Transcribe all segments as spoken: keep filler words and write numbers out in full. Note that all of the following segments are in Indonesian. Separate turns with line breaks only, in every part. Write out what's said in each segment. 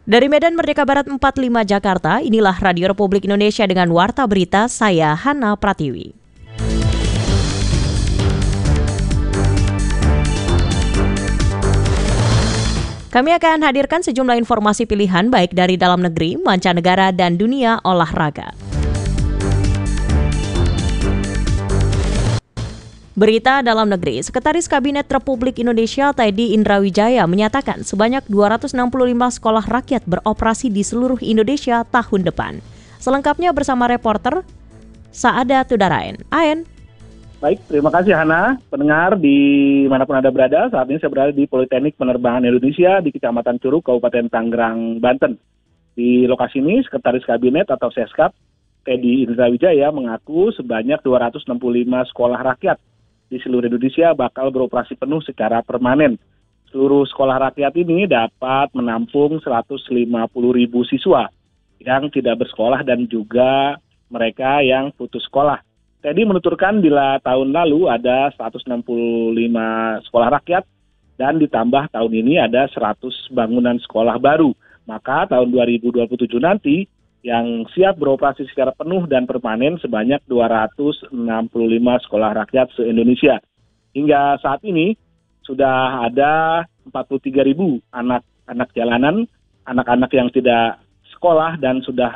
Dari Medan Merdeka Barat empat puluh lima Jakarta, inilah Radio Republik Indonesia dengan Warta Berita, saya Hana Pratiwi. Kami akan hadirkan sejumlah informasi pilihan baik dari dalam negeri, mancanegara, dan dunia olahraga. Berita dalam negeri, Sekretaris Kabinet Republik Indonesia Teddy Indrawijaya menyatakan sebanyak dua ratus enam puluh lima sekolah rakyat beroperasi di seluruh Indonesia tahun depan. Selengkapnya bersama reporter Saada Tudaraen. Aen.
Baik, terima kasih Hana. Pendengar di manapun Anda berada, saat ini saya berada di Politeknik Penerbangan Indonesia di Kecamatan Curug, Kabupaten Tangerang, Banten. Di lokasi ini, Sekretaris Kabinet atau Seskap Teddy Indrawijaya mengaku sebanyak dua ratus enam puluh lima sekolah rakyat di seluruh Indonesia bakal beroperasi penuh secara permanen. Seluruh sekolah rakyat ini dapat menampung seratus lima puluh ribu siswa yang tidak bersekolah dan juga mereka yang putus sekolah. Teddy menuturkan bila tahun lalu ada seratus enam puluh lima sekolah rakyat dan ditambah tahun ini ada seratus bangunan sekolah baru. Maka tahun dua ribu dua puluh tujuh nanti yang siap beroperasi secara penuh dan permanen sebanyak dua ratus enam puluh lima sekolah rakyat se-Indonesia. Hingga saat ini sudah ada empat puluh tiga ribu anak-anak jalanan, anak-anak yang tidak sekolah dan sudah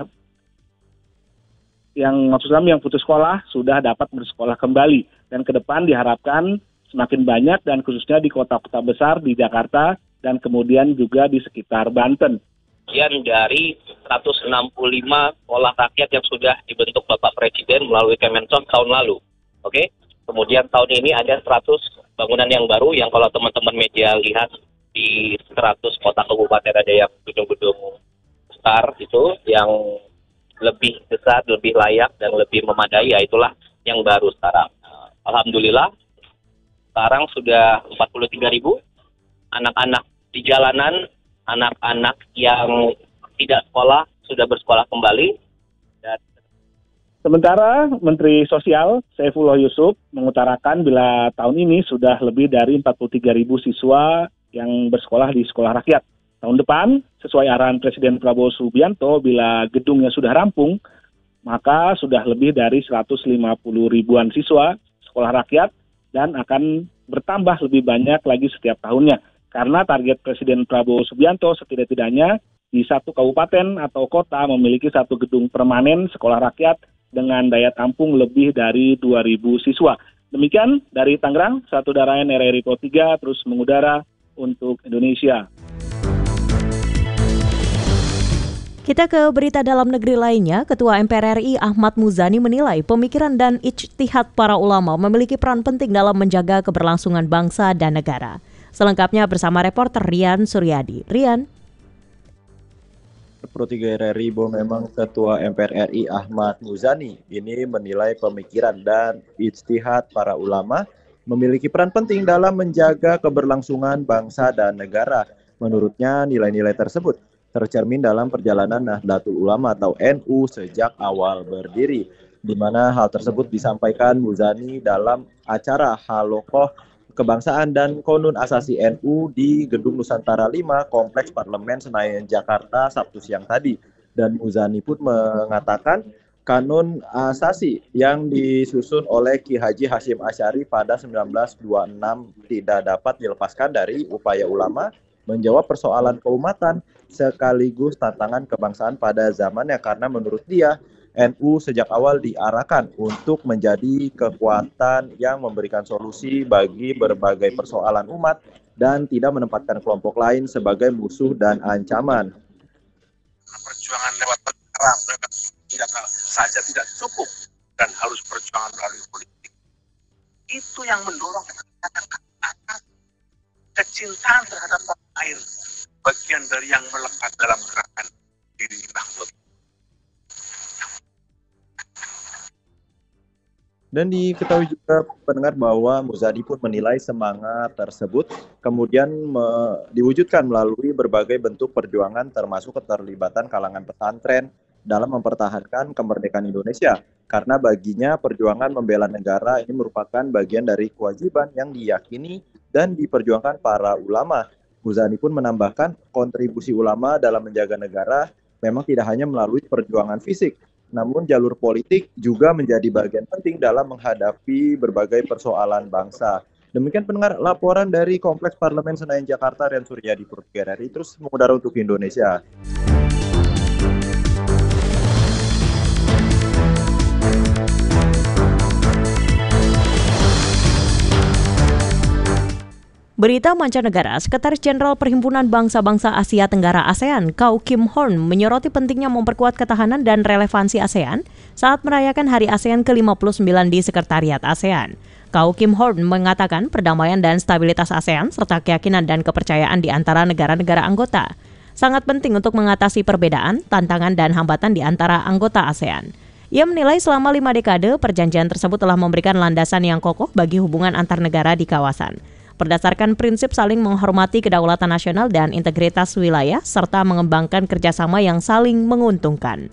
yang maksud kami yang putus sekolah sudah dapat bersekolah kembali. Dan ke depan diharapkan semakin banyak dan khususnya di kota-kota besar di Jakarta dan kemudian juga di sekitar Banten.
Bagian dari seratus enam puluh lima sekolah rakyat yang sudah dibentuk Bapak Presiden melalui Kemensos tahun lalu. Oke. Kemudian tahun ini ada seratus bangunan yang baru yang kalau teman-teman media lihat di seratus kota kabupaten ada yang gedung-gedung besar itu yang lebih besar, lebih layak dan lebih memadai, ya itulah yang baru sekarang. Alhamdulillah sekarang sudah empat puluh tiga ribu anak-anak di jalanan, anak-anak yang tidak sekolah sudah bersekolah kembali. Dan
sementara Menteri Sosial Saifullah Yusuf mengutarakan bila tahun ini sudah lebih dari empat puluh tiga ribu siswa yang bersekolah di sekolah rakyat. Tahun depan, sesuai arahan Presiden Prabowo Subianto, bila gedungnya sudah rampung, maka sudah lebih dari seratus lima puluh ribuan siswa sekolah rakyat dan akan bertambah lebih banyak lagi setiap tahunnya. Karena target Presiden Prabowo Subianto setidak-tidaknya di satu kabupaten atau kota memiliki satu gedung permanen sekolah rakyat dengan daya tampung lebih dari dua ribu siswa. Demikian dari Tangerang, Satu Darayan R R I Pro tiga terus mengudara untuk Indonesia.
Kita ke berita dalam negeri lainnya. Ketua M P R R I Ahmad Muzani menilai pemikiran dan ijtihad para ulama memiliki peran penting dalam menjaga keberlangsungan bangsa dan negara. Selengkapnya bersama reporter Rian Suryadi. Rian.
Pro tiga R R I bahwa memang Ketua M P R R I Ahmad Muzani ini menilai pemikiran dan ijtihad para ulama memiliki peran penting dalam menjaga keberlangsungan bangsa dan negara. Menurutnya nilai-nilai tersebut tercermin dalam perjalanan Nahdlatul Ulama atau N U sejak awal berdiri, di mana hal tersebut disampaikan Muzani dalam acara Halokoh Kebangsaan dan Konun Asasi N U di Gedung Nusantara lima, Kompleks Parlemen Senayan, Jakarta, Sabtu siang tadi. Dan Muzani pun mengatakan Kanun Asasi yang disusun oleh Ki Haji Hashim Asy'ari pada seribu sembilan ratus dua puluh enam tidak dapat dilepaskan dari upaya ulama menjawab persoalan keumatan sekaligus tantangan kebangsaan pada zamannya, karena menurut dia N U sejak awal diarahkan untuk menjadi kekuatan yang memberikan solusi bagi berbagai persoalan umat dan tidak menempatkan kelompok lain sebagai musuh dan ancaman.
Perjuangan lewat perang tidak saja tidak cukup dan harus perjuangan melalui politik. Itu yang mendorong kecintaan terhadap tanah air, bagian dari yang melekat dalam gerakan diri Nahdlatul.
Dan diketahui juga pendengar bahwa Muzani pun menilai semangat tersebut kemudian me- diwujudkan melalui berbagai bentuk perjuangan termasuk keterlibatan kalangan pesantren dalam mempertahankan kemerdekaan Indonesia. Karena baginya perjuangan membela negara ini merupakan bagian dari kewajiban yang diyakini dan diperjuangkan para ulama. Muzani pun menambahkan kontribusi ulama dalam menjaga negara memang tidak hanya melalui perjuangan fisik, namun jalur politik juga menjadi bagian penting dalam menghadapi berbagai persoalan bangsa. Demikian pendengar laporan dari Kompleks Parlemen Senayan Jakarta, Rian Suryadi untuk G R I, terus mengudara untuk Indonesia.
Berita mancanegara, Sekretaris Jenderal Perhimpunan Bangsa-Bangsa Asia Tenggara ASEAN, Kau Kim Horn, menyoroti pentingnya memperkuat ketahanan dan relevansi ASEAN saat merayakan Hari ASEAN ke lima puluh sembilan di Sekretariat ASEAN. Kau Kim Horn mengatakan perdamaian dan stabilitas ASEAN serta keyakinan dan kepercayaan di antara negara-negara anggota sangat penting untuk mengatasi perbedaan, tantangan, dan hambatan di antara anggota ASEAN. Ia menilai selama lima dekade, perjanjian tersebut telah memberikan landasan yang kokoh bagi hubungan antar negara di kawasan. Berdasarkan prinsip saling menghormati kedaulatan nasional dan integritas wilayah, serta mengembangkan kerjasama yang saling menguntungkan.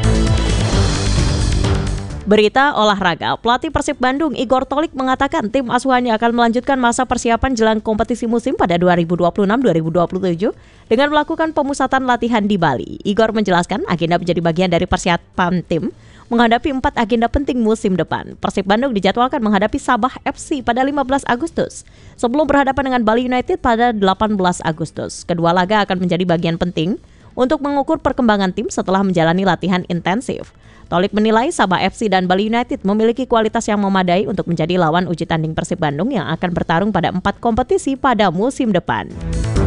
Berita olahraga, pelatih Persib Bandung Igor Tolik mengatakan tim asuhannya akan melanjutkan masa persiapan jelang kompetisi musim pada dua ribu dua puluh enam dua ribu dua puluh tujuh dengan melakukan pemusatan latihan di Bali. Igor menjelaskan agenda menjadi bagian dari persiapan tim menghadapi empat agenda penting musim depan. Persib Bandung dijadwalkan menghadapi Sabah F C pada lima belas Agustus sebelum berhadapan dengan Bali United pada delapan belas Agustus. Kedua laga akan menjadi bagian penting untuk mengukur perkembangan tim setelah menjalani latihan intensif. Tolik menilai Sabah F C dan Bali United memiliki kualitas yang memadai untuk menjadi lawan uji tanding Persib Bandung yang akan bertarung pada empat kompetisi pada musim depan.